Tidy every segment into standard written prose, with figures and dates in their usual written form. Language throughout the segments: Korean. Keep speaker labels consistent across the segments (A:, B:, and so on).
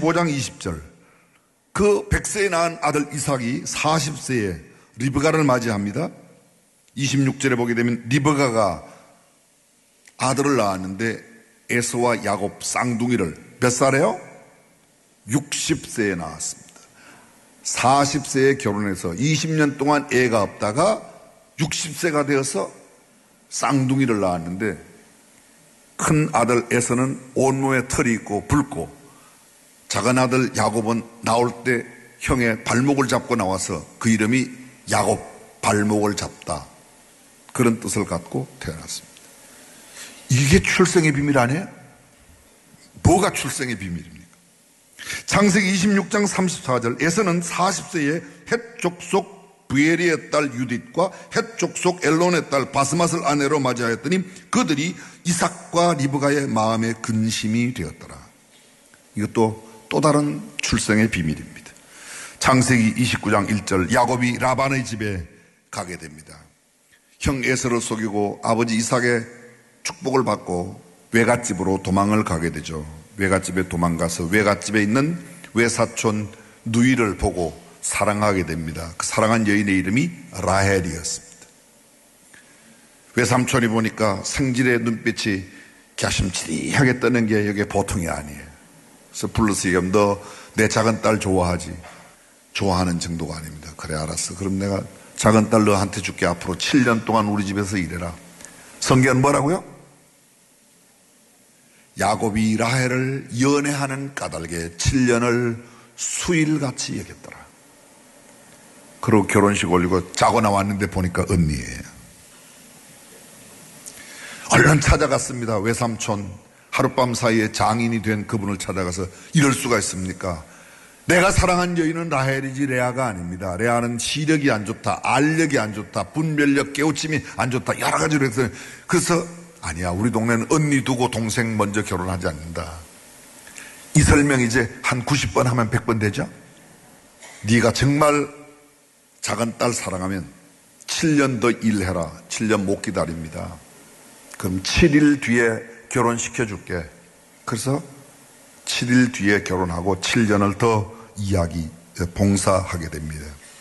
A: 35장 20절. 그 100세에 낳은 아들 이삭이 40세에 리브가를 맞이합니다. 26절에 보게 되면 리브가가 아들을 낳았는데 에서와 야곱 쌍둥이를 몇 살에요? 60세에 낳았습니다. 40세에 결혼해서 20년 동안 애가 없다가 60세가 되어서 쌍둥이를 낳았는데 큰 아들 에서는 온몸에 털이 있고 붉고 작은 아들 야곱은 나올 때 형의 발목을 잡고 나와서 그 이름이 야곱 발목을 잡다 그런 뜻을 갖고 태어났습니다. 이게 출생의 비밀 아니에요? 뭐가 출생의 비밀입니까? 창세기 26장 34절 에서는 40세에 헷 족속 부엘리의 딸 유딧과 헷 족속 엘론의 딸 바스맛을 아내로 맞이하였더니 그들이 이삭과 리브가의 마음에 근심이 되었더라. 이것도 또 다른 출생의 비밀입니다. 창세기 29장 1절 야곱이 라반의 집에 가게 됩니다. 형 에서를 속이고 아버지 이삭의 축복을 받고 외갓집으로 도망을 가게 되죠. 외갓집에 도망가서 외갓집에 있는 외사촌 누이를 보고 사랑하게 됩니다. 그 사랑한 여인의 이름이 라헬이었습니다. 외삼촌이 보니까 생질의 눈빛이 갸심치하게 뜨는 게 이게 보통이 아니에요. 그래서 불러서 얘기하면 너 내 작은 딸 좋아하지? 좋아하는 정도가 아닙니다. 그래 알았어. 그럼 내가 작은 딸 너한테 줄게. 앞으로 7년 동안 우리 집에서 일해라. 성경은 뭐라고요? 야곱이 라헬을 연애하는 까닭에 7년을 수일같이 여겼더라. 그리고 결혼식 올리고 자고 나왔는데 보니까 언니예요. 얼른 찾아갔습니다. 외삼촌 하룻밤 사이에 장인이 된 그분을 찾아가서 이럴 수가 있습니까? 내가 사랑한 여인은 라헬이지 레아가 아닙니다. 레아는 시력이 안 좋다, 알력이 안 좋다, 분별력, 깨우침이 안 좋다 여러 가지로 했어요. 그래서 아니야, 우리 동네는 언니 두고 동생 먼저 결혼하지 않는다. 이 설명 이제 한 90번 하면 100번 되죠? 네가 정말 작은 딸 사랑하면 7년 더 일해라. 7년 못 기다립니다. 그럼 7일 뒤에 결혼시켜줄게. 그래서 7일 뒤에 결혼하고 7년을 더 봉사하게 됩니다.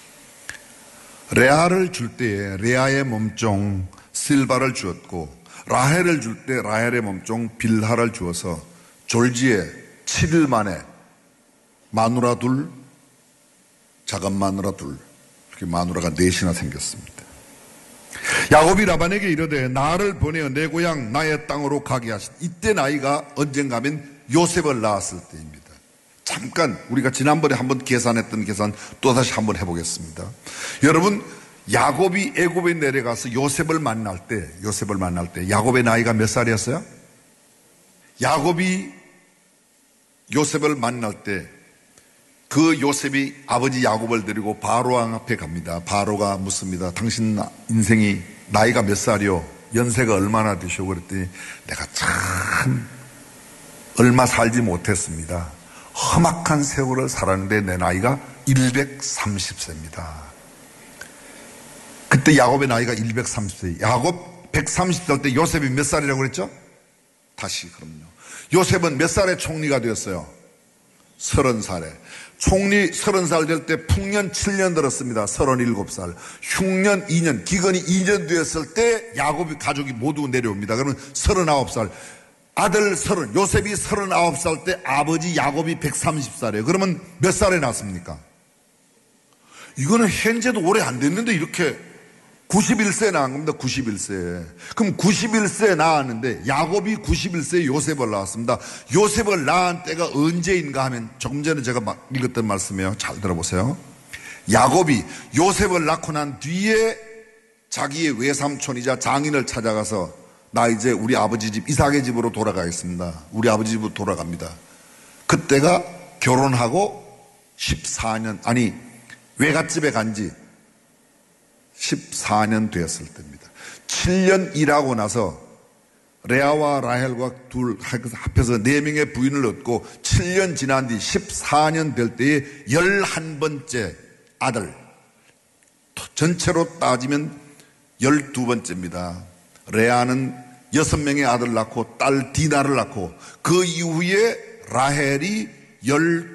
A: 레아를 줄 때에 레아의 몸종 실바를 주었고 라헬을 줄 때 라헬의 몸종 빌하를 주어서 졸지에 7일 만에 마누라 둘, 작은 마누라 둘, 이렇게 마누라가 넷이나 생겼습니다. 야곱이 라반에게 이르되 나를 보내어 내 고향 나의 땅으로 가게 하시다. 이때 나이가 언젠가면 요셉을 낳았을 때입니다. 잠깐 우리가 지난번에 한번 계산했던 계산 또다시 한번 해보겠습니다. 여러분, 야곱이 애굽에 내려가서 요셉을 만날 때 야곱의 나이가 몇 살이었어요? 야곱이 요셉을 만날 때 그 요셉이 아버지 야곱을 데리고 바로 왕 앞에 갑니다. 바로가 묻습니다. 당신 인생이 나이가 몇 살이요? 연세가 얼마나 되시오? 그랬더니 내가 참 얼마 살지 못했습니다. 험악한 세월을 살았는데 내 나이가 130세입니다. 그때 야곱의 나이가 130세. 야곱 130살 때 요셉이 몇 살이라고 그랬죠? 다시 그럼요. 요셉은 몇 살에 총리가 되었어요? 30살에. 총리 30살 될 때 풍년 7년 들었습니다. 37살. 흉년 2년, 기근이 2년 되었을 때 야곱이 가족이 모두 내려옵니다. 그러면 39살. 아들 30, 요셉이 39살 때 아버지 야곱이 130살이에요. 그러면 몇 살에 낳았습니까? 이거는 현재도 오래 안 됐는데 이렇게 91세에 낳은 겁니다. 91세. 그럼 91세에 낳았는데 야곱이 91세에 요셉을 낳았습니다. 요셉을 낳은 때가 언제인가 하면 조금 전에 제가 읽었던 말씀이에요. 잘 들어보세요. 야곱이 요셉을 낳고 난 뒤에 자기의 외삼촌이자 장인을 찾아가서 나 이제 우리 아버지 집 이삭의 집으로 돌아가겠습니다. 우리 아버지 집으로 돌아갑니다. 그때가 결혼하고 14년 외갓집에 간지 14년 되었을 때입니다. 7년 일하고 나서 레아와 라헬과 둘 합해서 4명의 부인을 얻고 7년 지난 뒤 14년 될 때에 11번째 아들, 전체로 따지면 12번째입니다. 레아는 6명의 아들 낳고 딸 디나를 낳고 그 이후에 라헬이